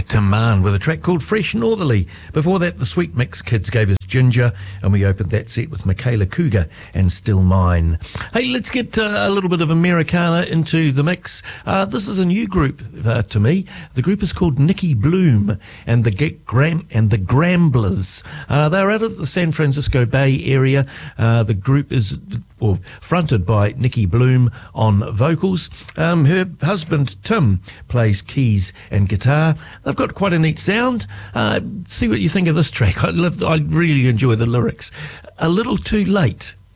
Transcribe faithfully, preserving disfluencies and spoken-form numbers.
Tim Marn with a track called Fresh Northerly. Before that, the Sweet Mix Kids gave us Ginger, and we opened that set with Michaela Cougar and Still Mine. Hey, let's get uh, a little bit of Americana into the mix. Uh, this is a new group uh, to me. The group is called Nicky Bloom and the Get Gram and the Gramblers. Uh, they're out of the San Francisco Bay Area. Uh, the group is well, fronted by Nicky Bloom on vocals. Um, her husband Tim plays keys and guitar. They've got quite a neat sound. Uh, see what you think of this track. I love, I really enjoy the lyrics. A little too late.